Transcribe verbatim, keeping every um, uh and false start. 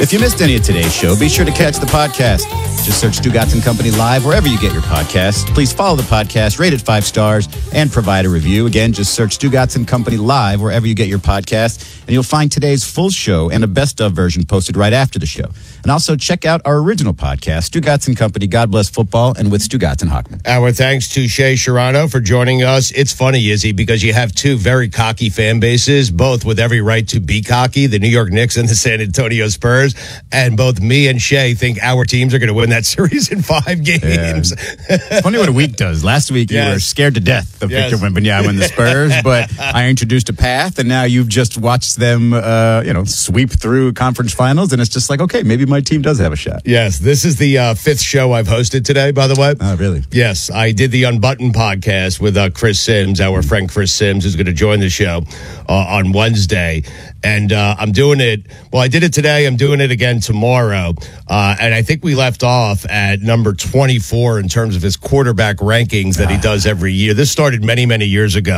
If you missed any of today's show, be sure to catch the podcast. Just search Stugotz and Company Live wherever you get your podcasts. Please follow the podcast, rate it five stars, and provide a review. Again, just search Stugotz and Company Live wherever you get your podcasts, and you'll find today's full show and a best-of version posted right after the show. And also check out our original podcast, Stugotz and Company, God Bless Football, and with Stugotz and Hochman. Our thanks to Shea Serrano for joining us. It's funny, Izzy, because you have two very cocky fan bases, both with every right to be cocky, the New York Knicks and the San Antonio Spurs. And both me and Shea think our teams are going to win that series in five games. Yeah. It's funny what a week does. Last week, you yes. were scared to death of yes. Victor Wembanyama and the Spurs, but I introduced a path, and now you've just watched them, uh, you know, sweep through conference finals, and it's just like, okay, maybe my team does have a shot. Yes, this is the uh, fifth show I've hosted today, by the way. Oh, really? Yes, I did the Unbuttoned podcast with uh, Chris Sims, our friend Chris Sims, who's going to join the show uh, on Wednesday. And uh, I'm doing it, well, I did it today. I'm doing it again tomorrow. Uh, and I think we left off at number twenty-four in terms of his quarterback rankings that he does every year. This started many, many years ago.